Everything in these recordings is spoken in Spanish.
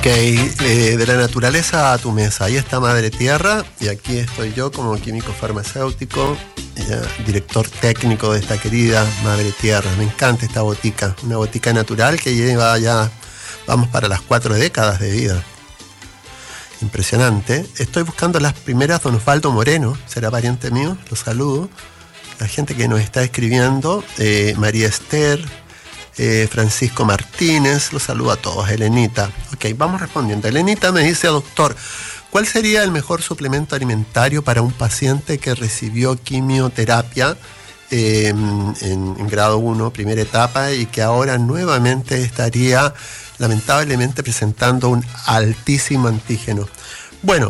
Ok, de la naturaleza a tu mesa. Ahí está Madre Tierra y aquí estoy yo como químico farmacéutico, director técnico de esta querida Madre Tierra. Me encanta esta botica, una botica natural que lleva ya, vamos para las 4 décadas de vida. Impresionante. Estoy buscando las primeras, don Osvaldo Moreno, será pariente mío, lo saludo. La gente que nos está escribiendo, María Esther, Francisco Martínez, los saludo a todos. Elenita, ok, vamos respondiendo. Elenita me dice: doctor, ¿cuál sería el mejor suplemento alimentario para un paciente que recibió quimioterapia en grado 1, primera etapa, y que ahora nuevamente estaría lamentablemente presentando un altísimo antígeno? Bueno,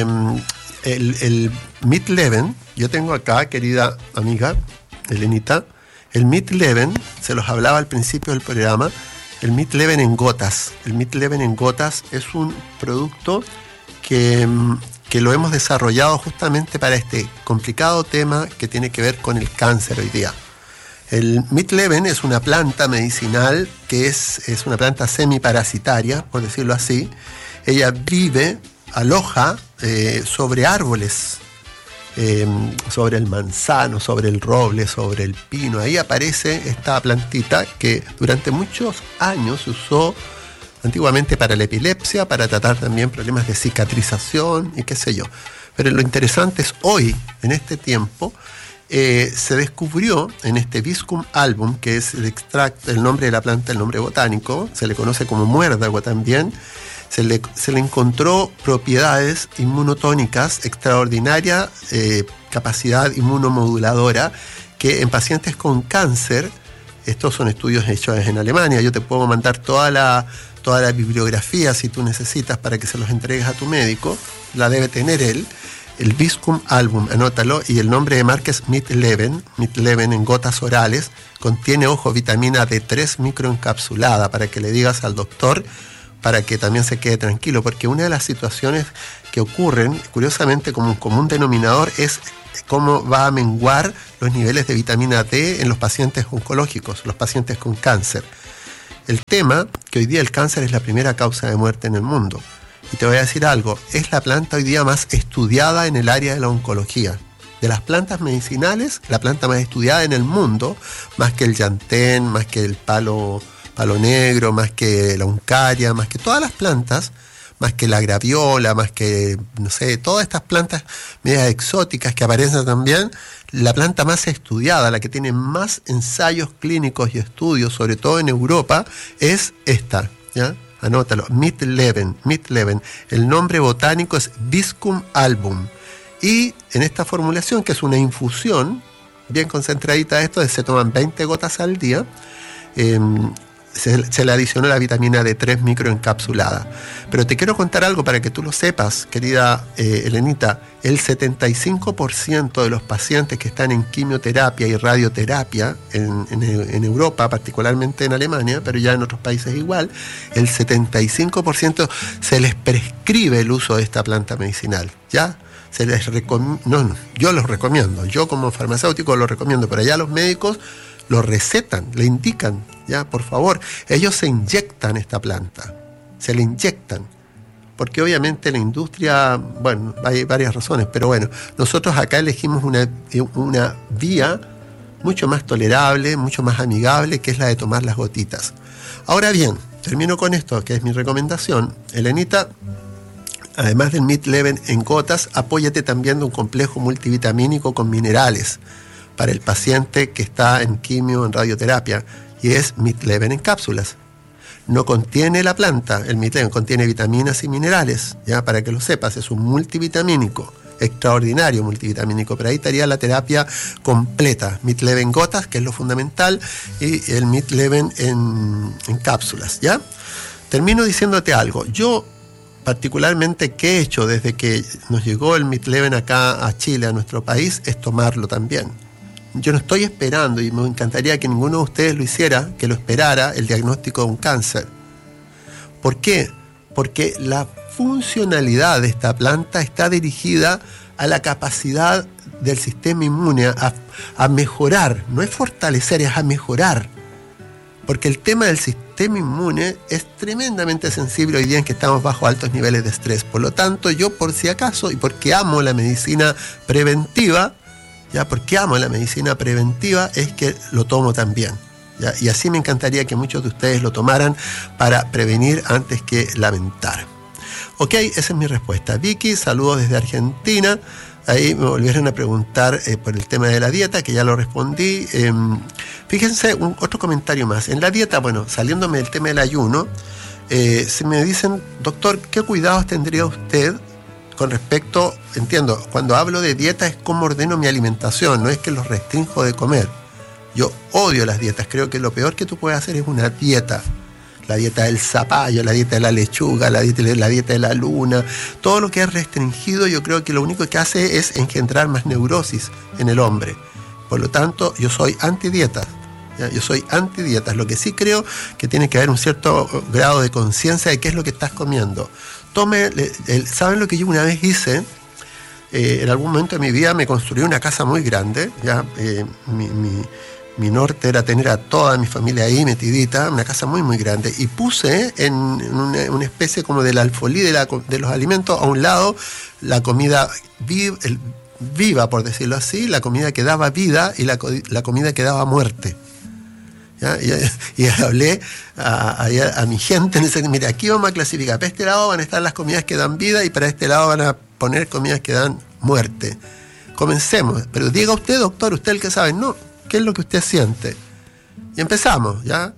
el Mid-Leven, yo tengo acá, querida amiga Elenita, el Mid-Leven, se los hablaba al principio del programa, el Mid-Leven en gotas. El Mid-Leven en gotas es un producto que lo hemos desarrollado justamente para este complicado tema que tiene que ver con el cáncer hoy día. El Mid-Leven es una planta medicinal que es una planta semiparasitaria, por decirlo así. Ella vive, aloja sobre árboles, sobre el manzano, sobre el roble, sobre el pino. Ahí aparece esta plantita que durante muchos años se usó antiguamente para la epilepsia, para tratar también problemas de cicatrización y qué sé yo. Pero lo interesante es hoy, en este tiempo, se descubrió en este Viscum album, que es el extracto, el nombre de la planta, el nombre botánico, se le conoce como muérdago también. Se le encontró propiedades inmunotónicas, extraordinaria capacidad inmunomoduladora, que en pacientes con cáncer, estos son estudios hechos en Alemania, yo te puedo mandar toda la bibliografía si tú necesitas para que se los entregues a tu médico, la debe tener él, el Viscum album, anótalo, y el nombre de marca es Mid-Leven en gotas orales, contiene, ojo, vitamina D3 microencapsulada, para que le digas al doctor, para que también se quede tranquilo, porque una de las situaciones que ocurren, curiosamente como un común denominador, es cómo va a menguar los niveles de vitamina D en los pacientes oncológicos, los pacientes con cáncer. El tema, que hoy día el cáncer es la primera causa de muerte en el mundo. Y te voy a decir algo, es la planta hoy día más estudiada en el área de la oncología. De las plantas medicinales, la planta más estudiada en el mundo, más que el llantén, más que el palo negro, más que la uncaria, más que todas las plantas, más que la graviola, más que, no sé, todas estas plantas medias exóticas que aparecen también, la planta más estudiada, la que tiene más ensayos clínicos y estudios, sobre todo en Europa, es esta, ¿ya? Anótalo, Mid-Leven. El nombre botánico es Viscum album. Y en esta formulación, que es una infusión, bien concentradita esto, se toman 20 gotas al día, se le adicionó la vitamina D3 microencapsulada. Pero te quiero contar algo para que tú lo sepas, querida Elenita. El 75% de los pacientes que están en quimioterapia y radioterapia en Europa, particularmente en Alemania, pero ya en otros países igual, el 75% se les prescribe el uso de esta planta medicinal, ¿ya? Se les yo los recomiendo, yo como farmacéutico lo recomiendo, pero allá los médicos lo recetan, le indican, ya, por favor. Ellos se inyectan esta planta, se le inyectan, porque obviamente la industria, bueno, hay varias razones, pero bueno, nosotros acá elegimos una vía mucho más tolerable, mucho más amigable, que es la de tomar las gotitas. Ahora bien, termino con esto, que es mi recomendación. Elenita, además del Mid-Leven en gotas, apóyate también de un complejo multivitamínico con minerales para el paciente que está en quimio, en radioterapia, y es Mid-Leven en cápsulas. No contiene la planta, el Mid-Leven contiene vitaminas y minerales, ya, para que lo sepas, es un multivitamínico, extraordinario multivitamínico, pero ahí estaría la terapia completa, Mid-Leven gotas, que es lo fundamental, y el Mid-Leven en cápsulas, ¿ya? Termino diciéndote algo. Yo, particularmente, ¿qué he hecho desde que nos llegó el Mid-Leven acá a Chile, a nuestro país? Es tomarlo también. Yo no estoy esperando, y me encantaría que ninguno de ustedes lo hiciera, que lo esperara el diagnóstico de un cáncer. ¿Por qué? Porque la funcionalidad de esta planta está dirigida a la capacidad del sistema inmune a mejorar, no es fortalecer, es a mejorar. porque el tema del sistema inmune es tremendamente sensible hoy día en que estamos bajo altos niveles de estrés. Por lo tanto, yo por si acaso, y porque amo la medicina preventiva, es que lo tomo también. ¿Ya? Y así me encantaría que muchos de ustedes lo tomaran para prevenir antes que lamentar. Ok, esa es mi respuesta. Vicky, saludos desde Argentina. Ahí me volvieron a preguntar por el tema de la dieta, que ya lo respondí. Fíjense, otro comentario más. En la dieta, bueno, saliéndome del tema del ayuno, se me dicen, doctor, ¿qué cuidados tendría usted con respecto, entiendo, cuando hablo de dieta es cómo ordeno mi alimentación, no es que los restrinjo de comer. Yo odio las dietas, creo que lo peor que tú puedes hacer es una dieta. La dieta del zapallo, la dieta de la lechuga, la dieta de la luna, todo lo que es restringido yo creo que lo único que hace es engendrar más neurosis en el hombre. Por lo tanto, yo soy antidietas. Yo soy antidietas. Lo que sí creo que tiene que haber un cierto grado de conciencia de qué es lo que estás comiendo. ¿Saben lo que yo una vez hice? En algún momento de mi vida me construí una casa muy grande. Mi norte era tener a toda mi familia ahí metidita, una casa muy muy grande, y puse en una especie como del alfolí de los alimentos a un lado la comida viva, por decirlo así, la comida que daba vida y la comida que daba muerte. ¿Ya? Y hablé a mi gente, mira, aquí vamos a clasificar, para este lado van a estar las comidas que dan vida y para este lado van a poner comidas que dan muerte. Comencemos, pero diga usted, doctor, usted el que sabe, no. ¿Qué es lo que usted siente? Y empezamos, ¿ya?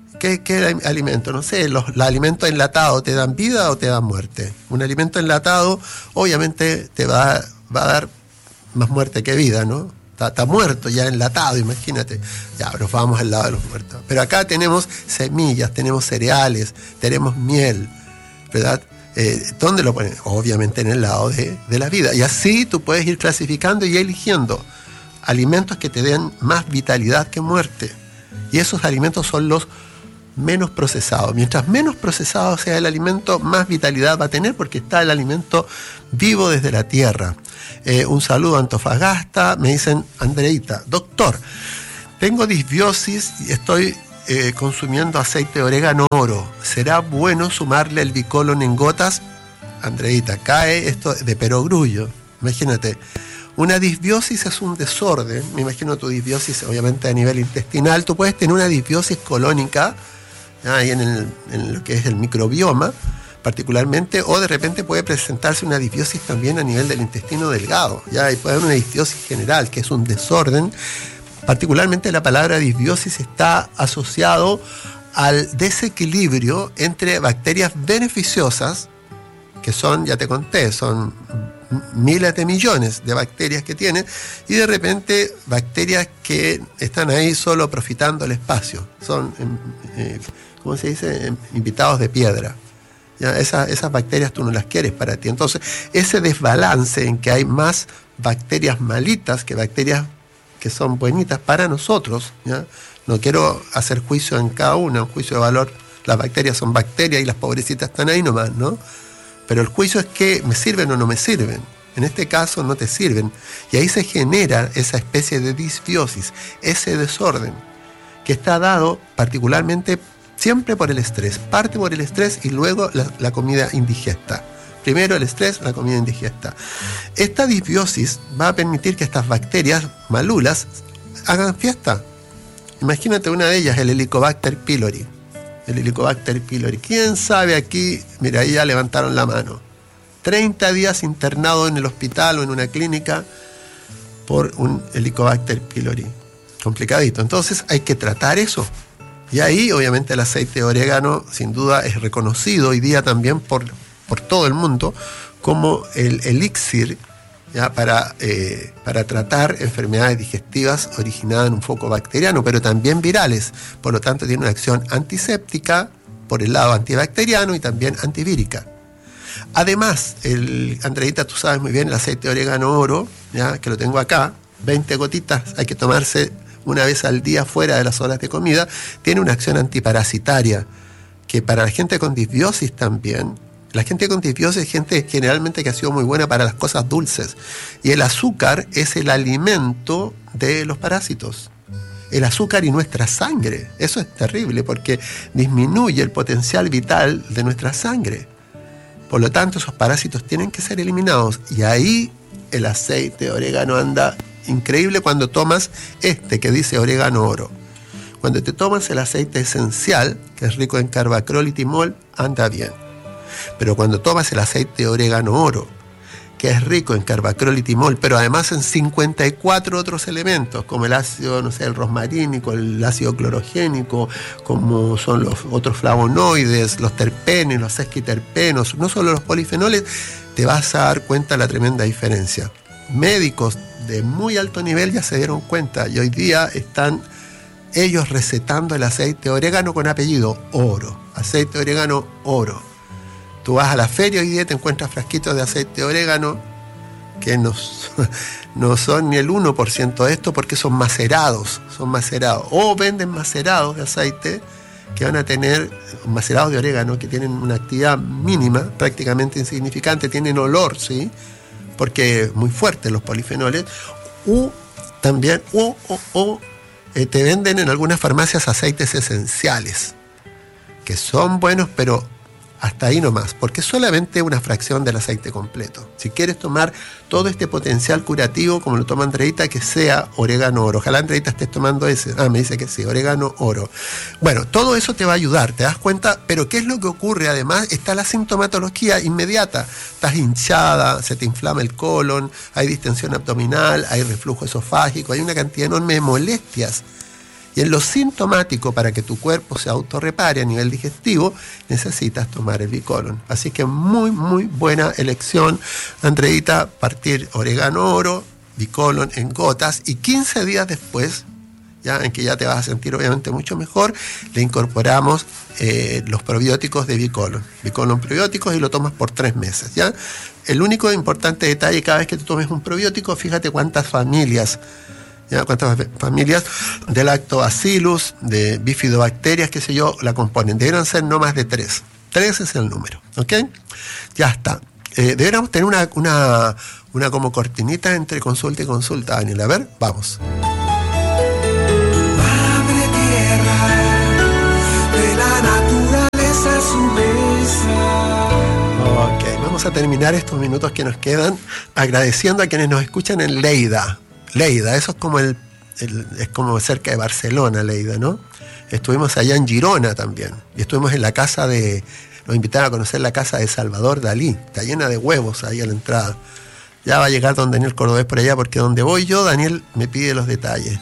¿Qué alimento? No sé, ¿los alimentos enlatados te dan vida o te dan muerte? Un alimento enlatado obviamente te va a dar más muerte que vida, ¿no? Está muerto ya enlatado, imagínate. Ya, pero vamos al lado de los muertos. Pero acá tenemos semillas, tenemos cereales, tenemos miel, ¿verdad? ¿Dónde lo ponen? Obviamente en el lado de la vida. Y así tú puedes ir clasificando y eligiendo alimentos que te den más vitalidad que muerte. Y esos alimentos son los menos procesados. Mientras menos procesado sea el alimento, más vitalidad va a tener porque está el alimento vivo desde la tierra. Un saludo a Antofagasta. Me dicen, Andreita, doctor, tengo disbiosis y estoy consumiendo aceite de orégano oro. ¿Será bueno sumarle el bicolon en gotas? Andreita, cae esto de perogrullo. Imagínate. Una disbiosis es un desorden, me imagino tu disbiosis obviamente a nivel intestinal, tú puedes tener una disbiosis colónica, ahí en lo que es el microbioma particularmente, o de repente puede presentarse una disbiosis también a nivel del intestino delgado, ¿ya? Y puede haber una disbiosis general, que es un desorden. Particularmente la palabra disbiosis está asociado al desequilibrio entre bacterias beneficiosas, que son, ya te conté, son miles de millones de bacterias que tienen, y de repente bacterias que están ahí solo profitando el espacio. Son, ¿cómo se dice? Invitados de piedra. ¿Ya? Esas bacterias tú no las quieres para ti. Entonces, ese desbalance en que hay más bacterias malitas que bacterias que son buenitas para nosotros, ¿ya? No quiero hacer juicio en cada una, un juicio de valor. Las bacterias son bacterias y las pobrecitas están ahí nomás, ¿no? Pero el juicio es que me sirven o no me sirven. En este caso no te sirven. Y ahí se genera esa especie de disbiosis, ese desorden, que está dado particularmente siempre por el estrés. Parte por el estrés y luego la comida indigesta. Primero el estrés, la comida indigesta. Esta disbiosis va a permitir que estas bacterias malulas hagan fiesta. Imagínate una de ellas, el Helicobacter pylori. El Helicobacter pylori. ¿Quién sabe aquí? Mira, ahí ya levantaron la mano. 30 días internado en el hospital o en una clínica por un Helicobacter pylori. Complicadito. Entonces hay que tratar eso. Y ahí, obviamente, el aceite de orégano, sin duda, es reconocido hoy día también por todo el mundo como el elixir, ¿ya? Para tratar enfermedades digestivas originadas en un foco bacteriano, pero también virales. Por lo tanto, tiene una acción antiséptica por el lado antibacteriano y también antivírica. Además, Andreita, tú sabes muy bien, el aceite de orégano oro, ¿ya? Que lo tengo acá, 20 gotitas, hay que tomarse una vez al día fuera de las horas de comida, tiene una acción antiparasitaria, que para la gente con disbiosis también. La gente con disbiosis es gente generalmente que ha sido muy buena para las cosas dulces. Y el azúcar es el alimento de los parásitos. el azúcar y nuestra sangre. Eso es terrible porque disminuye el potencial vital de nuestra sangre. Por lo tanto, esos parásitos tienen que ser eliminados. Y ahí el aceite de orégano anda increíble cuando tomas que dice orégano oro. Cuando te tomas el aceite esencial, que es rico en carbacrol y timol, anda bien. Pero cuando tomas el aceite de orégano oro, que es rico en carbacrol y timol, pero además en 54 otros elementos, como el ácido, el rosmarínico, el ácido clorogénico, como son los otros flavonoides, los terpenos, los sesquiterpenos, no solo los polifenoles, te vas a dar cuenta de la tremenda diferencia. Médicos de muy alto nivel ya se dieron cuenta y hoy día están ellos recetando el aceite de orégano con apellido Oro, aceite de orégano Oro. Tú vas a la feria hoy día y te encuentras frasquitos de aceite de orégano que no son ni el 1% de esto porque son macerados. O venden macerados de aceite que van a tener, macerados de orégano que tienen una actividad mínima, prácticamente insignificante, tienen olor, ¿sí? Porque muy fuertes los polifenoles. También te venden en algunas farmacias aceites esenciales, que son buenos, pero hasta ahí nomás, porque es solamente una fracción del aceite completo. Si quieres tomar todo este potencial curativo, como lo toma Andreita, que sea orégano oro. Ojalá, Andreita, estés tomando ese. Me dice que sí, orégano oro. Bueno, todo eso te va a ayudar, ¿te das cuenta? Pero ¿qué es lo que ocurre? Además, está la sintomatología inmediata. Estás hinchada, se te inflama el colon, hay distensión abdominal, hay reflujo esofágico, hay una cantidad enorme de molestias. Y en lo sintomático, para que tu cuerpo se autorrepare a nivel digestivo, necesitas tomar el Bicolon. Así que muy, muy buena elección, Andreita, partir orégano oro, Bicolon en gotas, y 15 días después, ya en que ya te vas a sentir obviamente mucho mejor, le incorporamos los probióticos de Bicolon. Bicolon probióticos, y lo tomas por 3 meses, ¿ya? El único importante detalle, cada vez que te tomes un probiótico, fíjate cuántas familias de lactobacillus, de bifidobacterias, qué sé yo, la componen. Deberían ser no más de 3. 3 es el número, ¿ok? Ya está. Deberíamos tener una como cortinita entre consulta y consulta, Daniel. A ver, vamos. Madre tierra, de la naturaleza su mesa. Ok, vamos a terminar estos minutos que nos quedan agradeciendo a quienes nos escuchan en Lleida. Lleida, eso es como es como cerca de Barcelona, Lleida, ¿no? Estuvimos allá en Girona también. Y estuvimos en la casa nos invitaron a conocer la casa de Salvador Dalí. Está llena de huevos ahí a la entrada. Ya va a llegar don Daniel Cordobés por allá, porque donde voy yo, Daniel me pide los detalles.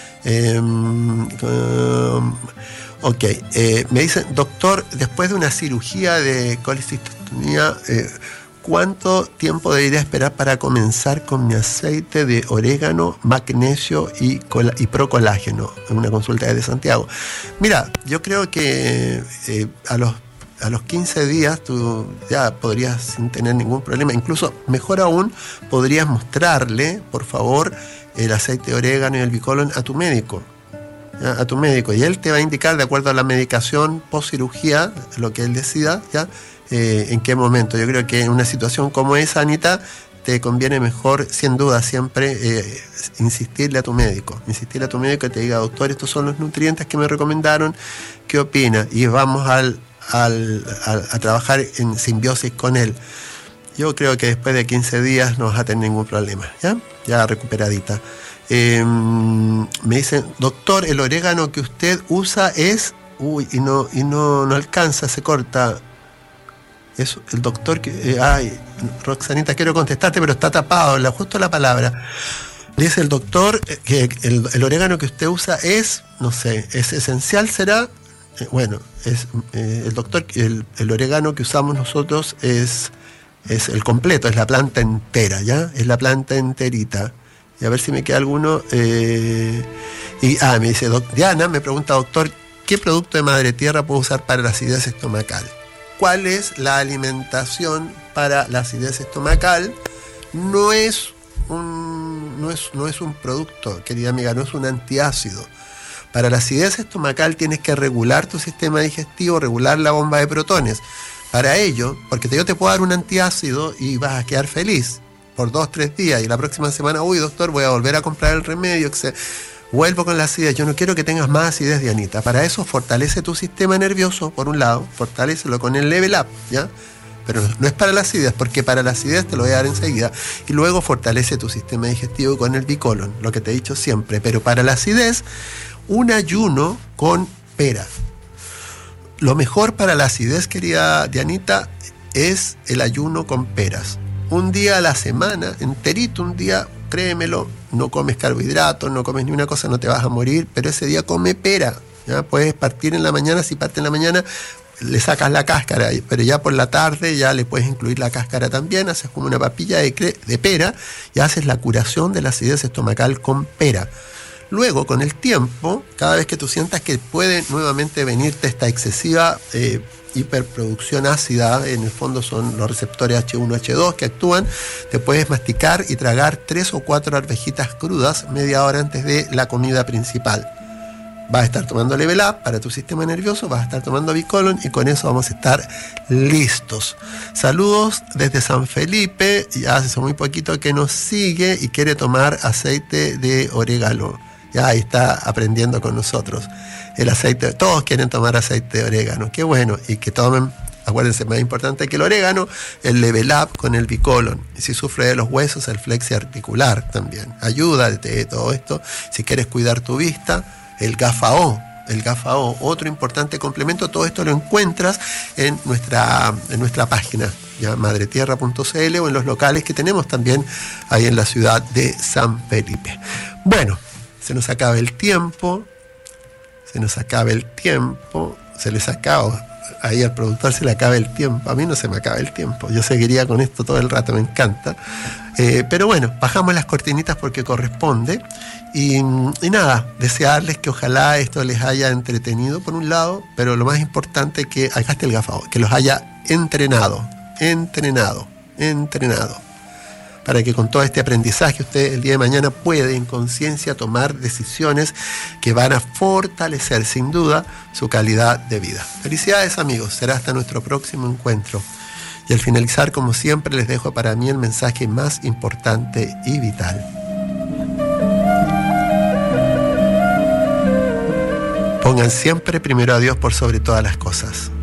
Me dicen, doctor, después de una cirugía de colecistectomía, ¿cuánto tiempo debería esperar para comenzar con mi aceite de orégano, magnesio y procolágeno? En una consulta desde Santiago. Mira, yo creo que a los 15 días tú ya podrías, sin tener ningún problema, incluso mejor aún, podrías mostrarle, por favor, el aceite de orégano y el Bicolon a tu médico. ¿Ya? A tu médico. Y él te va a indicar, de acuerdo a la medicación post cirugía, lo que él decida, ¿ya? En qué momento. Yo creo que en una situación como esa, Anita, te conviene mejor, sin duda, siempre insistirle a tu médico que te diga, doctor, estos son los nutrientes que me recomendaron, ¿qué opina? Y vamos a trabajar en simbiosis con él. Yo creo que después de 15 días no vas a tener ningún problema, ya recuperadita. Me dicen, doctor, el orégano que usted usa es... y no alcanza, se corta. Es el doctor que... Roxanita, quiero contestarte, pero está tapado, justo la palabra. Dice el doctor que el orégano que usted usa es, no sé, es esencial, ¿será? Es el doctor, el orégano que usamos nosotros es el completo, es la planta entera, ¿ya? Es la planta enterita. Y a ver si me queda alguno. Me dice, Diana me pregunta, doctor, ¿qué producto de madre tierra puedo usar para la acidez estomacal? ¿Cuál es la alimentación para la acidez estomacal? No es un producto, querida amiga, no es un antiácido. Para la acidez estomacal tienes que regular tu sistema digestivo, regular la bomba de protones. Para ello, porque yo te puedo dar un antiácido y vas a quedar feliz por 2-3 días y la próxima semana, doctor, voy a volver a comprar el remedio. Vuelvo con la acidez. Yo no quiero que tengas más acidez, Dianita. Para eso fortalece tu sistema nervioso, por un lado, fortalécelo con el Level Up, ¿ya? Pero no es para la acidez, porque para la acidez te lo voy a dar enseguida. Y luego fortalece tu sistema digestivo con el bicolon, lo que te he dicho siempre. Pero para la acidez, un ayuno con pera. Lo mejor para la acidez, querida Dianita, es el ayuno con peras. Un día a la semana, enterito, un día, créemelo, no comes carbohidratos, no comes ni una cosa, no te vas a morir, pero ese día come pera. ¿Ya? Puedes partir en la mañana, si parte en la mañana, le sacas la cáscara, pero ya por la tarde ya le puedes incluir la cáscara también, haces como una papilla de pera y haces la curación de la acidez estomacal con pera. Luego, con el tiempo, cada vez que tú sientas que puede nuevamente venirte esta excesiva hiperproducción ácida, en el fondo son los receptores H1, H2 que actúan, te puedes masticar y tragar 3 o 4 arvejitas crudas media hora antes de la comida principal. Vas a estar tomando Level Up para tu sistema nervioso, vas a estar tomando Bicolon y con eso vamos a estar listos. Saludos desde San Felipe, ya hace muy poquito que nos sigue y quiere tomar aceite de orégano. Ya ahí está aprendiendo con nosotros. El aceite, todos quieren tomar aceite de orégano, qué bueno, y que tomen, acuérdense, más importante que el orégano, el Level Up con el Bicolon. Y si sufre de los huesos, el flexi articular también. Ayúdate de todo esto. Si quieres cuidar tu vista, el GAFA-O, otro importante complemento. Todo esto lo encuentras en nuestra página, ya madretierra.cl, o en los locales que tenemos también ahí en la ciudad de San Felipe. Bueno, se nos acaba el tiempo, se les acaba, ahí al productor se le acaba el tiempo, a mí no se me acaba el tiempo, yo seguiría con esto todo el rato, me encanta. Pero bueno, bajamos las cortinitas porque corresponde. Y nada, desearles que ojalá esto les haya entretenido por un lado, pero lo más importante que, acá está el GAFA-O, que los haya entrenado, para que con todo este aprendizaje usted el día de mañana puede en conciencia tomar decisiones que van a fortalecer sin duda su calidad de vida. Felicidades, amigos, será hasta nuestro próximo encuentro. Y al finalizar, como siempre, les dejo para mí el mensaje más importante y vital. Pongan siempre primero a Dios por sobre todas las cosas.